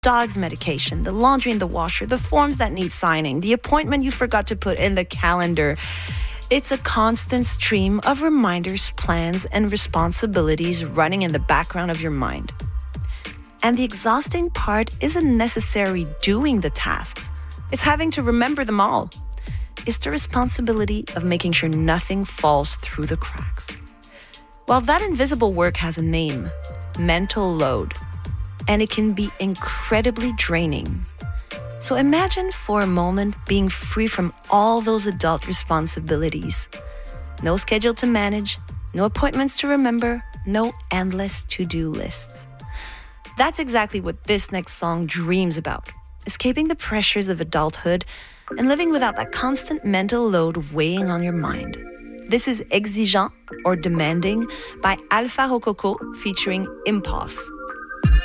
dog's medication, the laundry in the washer, the forms that need signing, the appointment you forgot to put in the calendar. It's a constant stream of reminders, plans, and responsibilities running in the background of your mind. And the exhausting part isn't necessarily doing the tasks. It's having to remember them all. It's the responsibility of making sure nothing falls through the cracks. Well, that invisible work has a name, mental load, and it can be incredibly draining. So imagine for a moment being free from all those adult responsibilities. No schedule to manage, no appointments to remember, no endless to-do lists. That's exactly what this next song dreams about. Escaping the pressures of adulthood and living without that constant mental load weighing on your mind. This is Exigeant or Demanding by Alpha Rococo featuring Impulse.